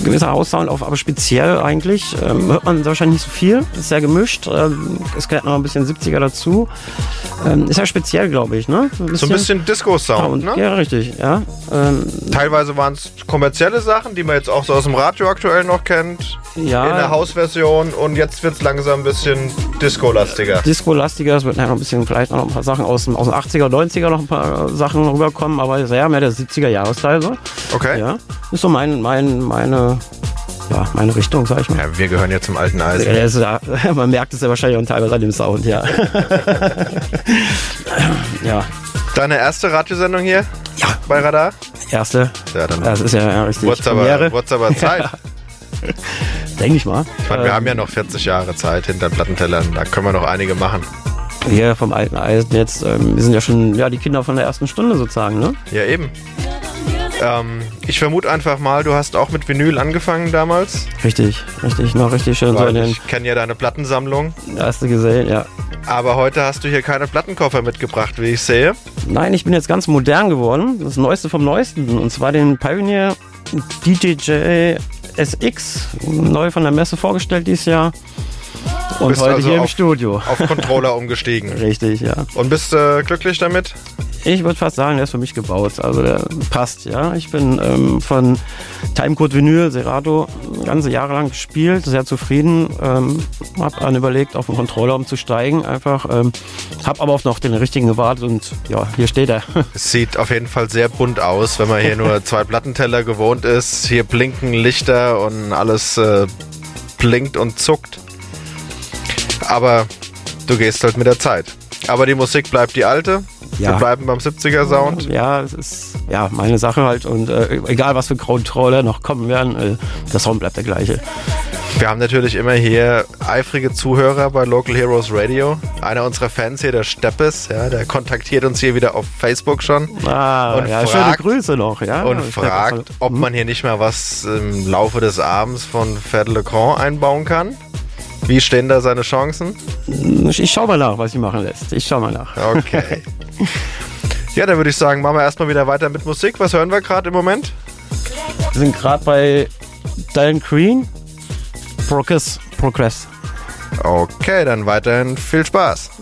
gewisser Haussound auf, aber speziell eigentlich hört man wahrscheinlich nicht so viel. Ist sehr gemischt. Es gehört noch ein bisschen 70er dazu. Ist ja speziell, glaube ich, ne? So ein bisschen Disco-Sound, ne? Ja, richtig, ja. Teilweise waren es kommerzielle Sachen, die man jetzt auch so aus dem Radio aktuell noch kennt. Ja. In der Hausversion und jetzt wird es langsam ein bisschen Disco-lastiger. Disco-lastiger, es wird noch ein bisschen, vielleicht noch ein paar Sachen aus den 80er, 90er noch ein paar Sachen rüberkommen, aber sehr mehr der 70er-Jahresteil so. Okay. Ja, ist so meine Richtung, sag ich mal. Ja, wir gehören ja zum alten Eisen. Man merkt es ja wahrscheinlich auch teilweise an dem Sound, ja. Ja. Deine erste Radiosendung hier? Ja. Bei Radar? Erste. Ja, dann das ist ja richtig. What's aber Zeit? Ja. Denke ich mal. Ich meine, wir haben ja noch 40 Jahre Zeit hinter Plattentellern. Da können wir noch einige machen. Hier vom alten Eisen jetzt, wir sind ja schon die Kinder von der ersten Stunde sozusagen, ne? Ja, eben. Ich vermute einfach mal, du hast auch mit Vinyl angefangen damals. Richtig, noch richtig schön. Weil ich kenne ja deine Plattensammlung. Hast du gesehen, ja. Aber heute hast du hier keine Plattenkoffer mitgebracht, wie ich sehe. Nein, ich bin jetzt ganz modern geworden. Das Neueste vom Neuesten. Und zwar den Pioneer DJI SX. Neu von der Messe vorgestellt dieses Jahr. Und bist heute also hier im Studio. Auf Controller umgestiegen. Richtig, ja. Und bist du glücklich damit? Ich würde fast sagen, der ist für mich gebaut. Also der passt, ja. Ich bin von Timecode Vinyl, Serato, ganze Jahre lang gespielt, sehr zufrieden. Hab dann überlegt, auf den Controller umzusteigen. Einfach, hab aber auch noch den richtigen gewartet und ja, hier steht er. Es sieht auf jeden Fall sehr bunt aus, wenn man hier nur 2 Plattenteller gewohnt ist. Hier blinken Lichter und alles blinkt und zuckt. Aber du gehst halt mit der Zeit. Aber die Musik bleibt die alte. Ja. Wir bleiben beim 70er-Sound. Ja, es ist meine Sache halt. Und egal, was für Controller noch kommen werden, der Sound bleibt der gleiche. Wir haben natürlich immer hier eifrige Zuhörer bei Local Heroes Radio. Einer unserer Fans hier, der Steppes, ja, der kontaktiert uns hier wieder auf Facebook schon. Und fragt, schöne Grüße noch. Ja, und fragt, ob man hier nicht mal was im Laufe des Abends von Fed Le Grand einbauen kann. Wie stehen da seine Chancen? Ich schau mal nach, was sie machen lässt. Ich schau mal nach. Okay. Ja, dann würde ich sagen, machen wir erstmal wieder weiter mit Musik. Was hören wir gerade im Moment? Wir sind gerade bei Diane Green, Progress. Okay, dann weiterhin viel Spaß.